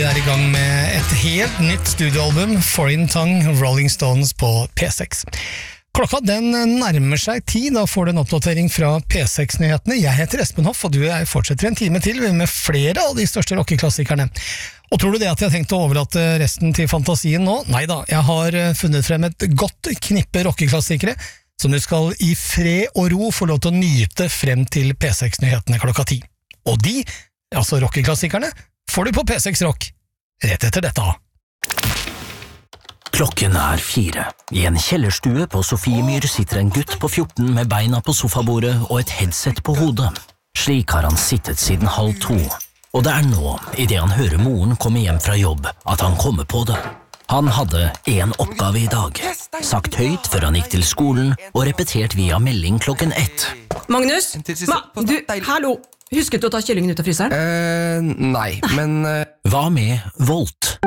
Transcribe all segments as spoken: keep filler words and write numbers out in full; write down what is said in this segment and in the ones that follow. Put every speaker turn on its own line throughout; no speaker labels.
er i gang med et helt nytt studioalbum, Foreign Tongue, Rolling Stones på P seks. Klokka den nærmer seg ti, da får du en oppdatering fra P seks-nyhetene. Jeg heter Espen Hoff, og du er fortsetter en time til med flere av de største rockeklassikerne. Og tror du det at jeg har tenkt å overlate resten til fantasien nå? Neida, jeg har funnet frem et godt knippe rockeklassikere, som du skal i fred og ro få lov til å nyte frem til P seks-nyhetene klokka ti. Og de, altså rockeklassikerne, får du på P seks Rock rett etter dette.
Klokken er fire. I en kjellerstue på Sofiemyr sitter en gutt på fjorten med beina på sofabordet og et headset på hodet. Slik har han sittet siden halv to. Og det er nå, i det han hører moren komme hjem fra jobb, at han kommer på det. Han hadde en oppgave i dag, sagt høyt før han gikk til skolen og repetert via melding klokken ett.
Magnus? Ma, du, hallo! Husket du å ta kyllingen ut av fryseren?
Eh, nei, men... Uh...
Hva med Volt?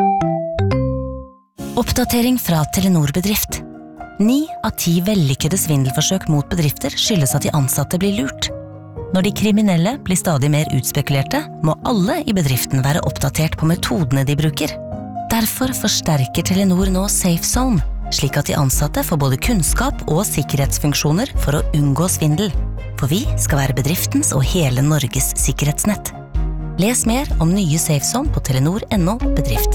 Oppdatering fra Telenor Bedrift. Ni av ti vellykkede svindelforsøk mot bedrifter skyldes at de ansatte blir lurt. Når de kriminelle blir stadig mer utspekulerte, må alle i bedriften være oppdatert på metodene de bruker. Derfor forsterker Telenor nå Safe Zone, slik at de ansatte får både kunnskap og sikkerhetsfunksjoner for å unngå svindel. For vi skal være bedriftens og hele Norges sikkerhetsnett. Les mer om nye Safe Zone på telenor punktum no bedrift.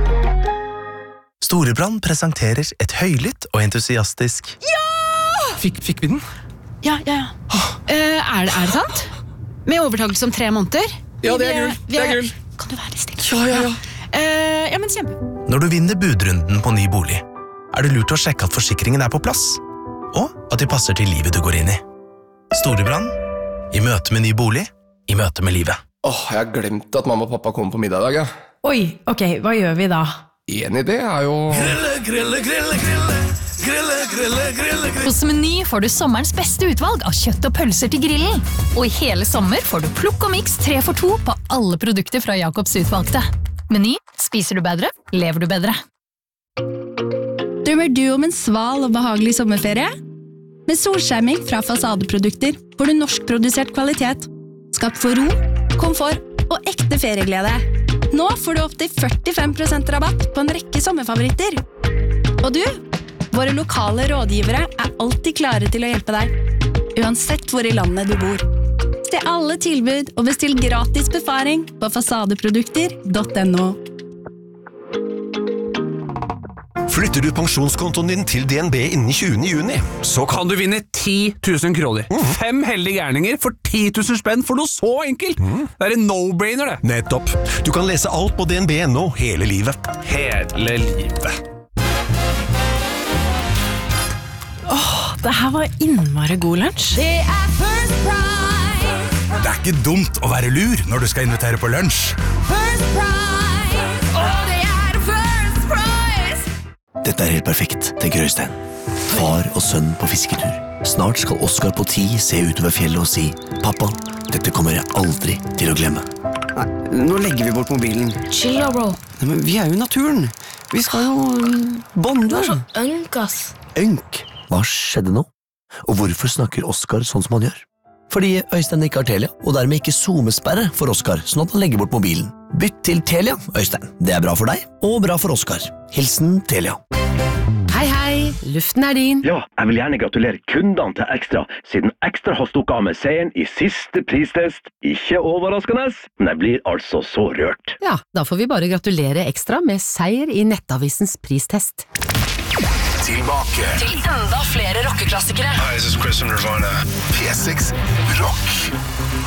Storebrand presenterer et høylytt og entusiastisk...
Ja! Fikk, fikk vi den?
Ja, ja, ja. Uh, er, det, er det sant? Med overtakelse om tre måneder?
Ja, det er gull. Det er gull.
Kan du være stille?
Ja, ja, ja.
Uh, ja, men kjempe.
Når du vinner budrunden på ny bolig, er det lurt å sjekke at forsikringen er på plass, og at de passer til livet du går inn i. Storebrand, i møte med ny bolig, i møte med livet.
Åh, jeg har glemt at mamma og pappa kommer på middag i dag, ja.
Oi, ok, hva gjør vi da?
En idé er jo...
Grille, grille, grille, grille, grille, grille, grille, grille.
Hos Meny får du sommerens beste utvalg av kjøtt og pølser til grillen. Og i hele sommer får du plukk og mix tre for to på alle produkter fra Jakobs utvalgte. Meny, spiser du bedre, lever du bedre.
Drømmer du om en sval og behagelig sommerferie? Med solskjerming fra Fasadeprodukter får du norskprodusert kvalitet, skapt for ro, komfort og ekte ferieglede. Nå får du opp til førtifem prosent rabatt på en rekke sommerfavoritter. Og du, våre lokale rådgivere er alltid klare til å hjelpe deg, uansett hvor i landet du bor. Se alle tilbud og bestill gratis befaring på fasadeprodukter punktum no.
Flytter du pensjonskontoen din til D N B innen tjuende juni,
så kan du vinne ti tusen kroner. Mm. Fem heldige gærninger for ti tusen spenn for noe så enkelt. Mm. Det er en no-brainer, det.
Nettopp. Du kan lese alt på D N B punktum no hele livet.
Hele livet.
Åh, det her var innmari god lunsj.
Det er First Price.
Det er ikke dumt å være lur når du skal invitere på lunsj.
First Price. Og det er First Price.
Dette er helt perfekt, tenker Øystein. Far og sønn på fisketur. Snart skal Oskar på ti se utover fjellet og si «Pappa, dette kommer jeg aldri til å glemme».
Nei, nå legger vi bort mobilen.
Chill da, bro.
Nei, men vi er jo i naturen. Vi skal jo bonde.
Du er så ønk, ass.
Ønk? Hva skjedde nå? Og hvorfor snakker Oskar sånn som han gjør? Fordi Øystein ikke har Telia, og dermed ikke zoomesperre for Oskar, sånn at han legger bort mobilen. Bytt til Telia, Øystein. Det er bra for deg, og bra for Oskar. Hilsen Telia.
Hei, hei. Luften er din.
Ja, jeg vil gjerne gratulere kundene til Ekstra, siden Ekstra har stukket av med seieren i siste pristest. Ikke overraskende, men jeg blir altså så rørt.
Ja, da får vi bare gratulere Ekstra med seier i Nettavisens pristest.
Tilbake
til enda flere rockeklassikere.
Hi, this is Chris from Nirvana. P seks Rock.